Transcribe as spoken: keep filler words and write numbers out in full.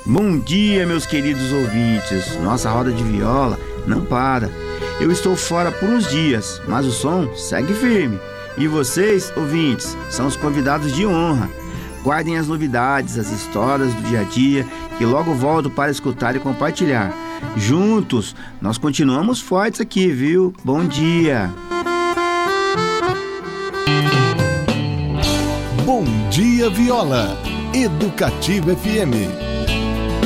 Bom dia, meus queridos ouvintes. Nossa roda de viola não para. Eu estou fora por uns dias, mas o som segue firme. E vocês, ouvintes, são os convidados de honra. Guardem as novidades, as histórias do dia a dia, que logo volto para escutar e compartilhar. Juntos, nós continuamos fortes aqui, viu? Bom dia! Bom dia, Viola. Educativa F M.